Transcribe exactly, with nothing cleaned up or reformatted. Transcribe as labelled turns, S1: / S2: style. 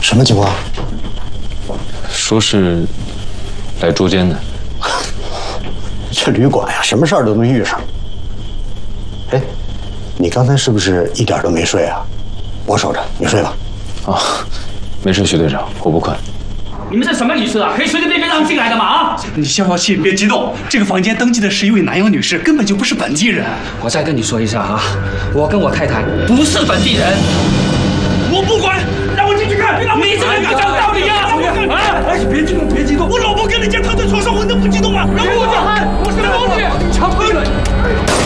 S1: 什么情况？
S2: 说是来捉奸的。
S1: 这旅馆呀，什么事儿都能遇上。哎，你刚才是不是一点都没睡啊？我守着，你睡吧。
S2: 啊，没事，徐队长，我不困。
S3: 你们这什么仪式啊？可以随随便便让进来的吗？啊！
S4: 你消消气，别激动。这个房间登记的是一位南洋女士，根本就不是本地人。
S3: 我再跟你说一下啊，我跟我太太不是本地人。